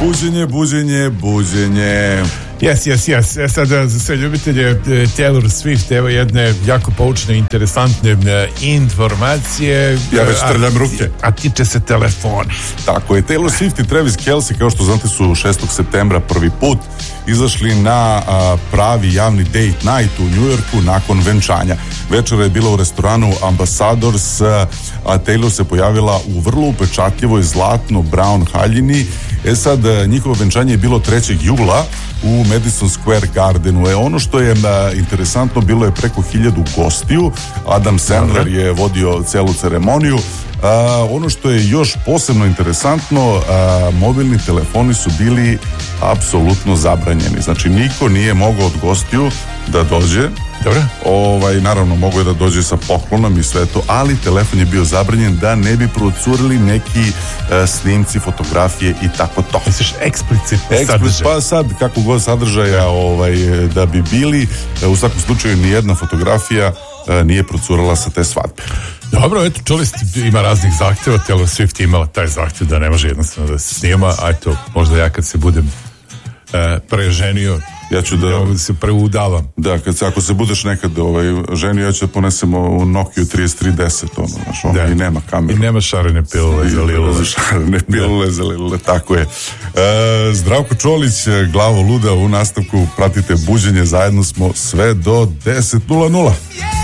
Buđenje. Yes. Sad za sve ljubitelje Taylor Swift, evo jedne jako poučne, interesantne informacije. Ja već trljam ruke. A tiče se telefona. Tako je, Taylor Swift i Travis Kelce, kao što znate, su 6. septembra prvi put izašli na pravi javni date night u Njujorku nakon venčanja. Večera je bila u restoranu Ambassadors, a Taylor se pojavila u vrlo upečatljivoj zlatno-brown haljini. Sad, njihovo venčanje je bilo 3. jula u Madison Square Gardenu. Ono što je interesantno, bilo je preko 1000 gostiju. Adam Sandler je vodio celu ceremoniju. Ono što je još posebno interesantno, mobilni telefoni su bili apsolutno zabranjeni. Znači, niko nije mogao od gostiju da dođe. Dobro. Naravno, mogo je da dođe sa poklonom i sve to, ali telefon je bio zabranjen da ne bi procurili neki snimci, fotografije i tako to. Misliš eksplicitno sadržaj? Pa sad, kako god sadržaja da bi bili, u svakom slučaju nijedna fotografija nije procurala sa te svadbe. Dobro, eto, čuli ste, ima raznih zahtjeva, Taylor Swift je imala taj zahtjev da ne može jednostavno da se snima, a eto, možda ja kad se budem preženio, ja ću da se preudavam. Da, ako se budeš nekad ženio, ja ću da ponesemo u Nokia 3310, i nema kameru. I nema šarene pilule za lilule. Šarene pilule za lilule, tako je. Zdravko Čolić, glavo luda, u nastavku pratite Buđenje, zajedno smo sve do 10:00.